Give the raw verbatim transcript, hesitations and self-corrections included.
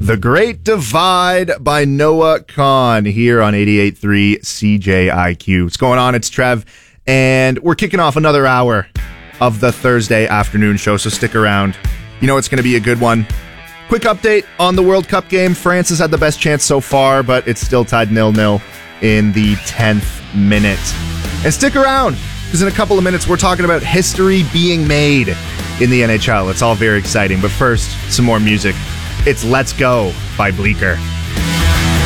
The Great Divide by Noah Kahan here on eighty-eight point three C J I Q. What's going on? It's Trev, and we're kicking off another hour of the Thursday afternoon show, so stick around. You know it's going to be a good one. Quick update on the World Cup game. France has had the best chance so far, but it's still tied nil-nil in the tenth minute. And stick around, because in a couple of minutes we're talking about history being made in the N H L. It's all very exciting, but first, some more music. It's Let's Go by Bleecker.